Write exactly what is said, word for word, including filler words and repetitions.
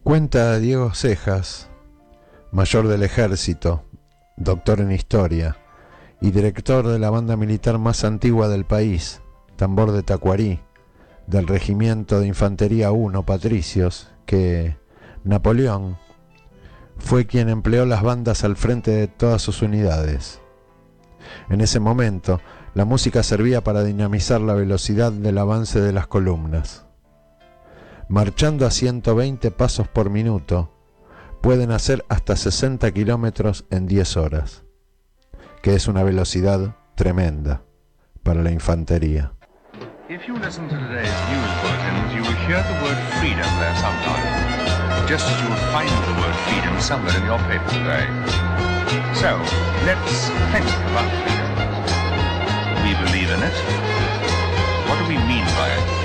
Cuenta Diego Cejas, mayor del ejército, doctor en historia y director de la banda militar más antigua del país, Tambor de Tacuarí, del Regimiento de Infantería uno Patricios, que Napoleón fue quien empleó las bandas al frente de todas sus unidades. En ese momento, la música servía para dinamizar la velocidad del avance de las columnas. Marchando a ciento veinte pasos por minuto, pueden hacer hasta sesenta kilómetros en diez horas, que es una velocidad tremenda para la infantería. If you listen to today's news bulletins, you will hear the word freedom there sometime, just as you will find the word freedom somewhere in your paper today. So, let's think about freedom. We believe in it. What do we mean by it?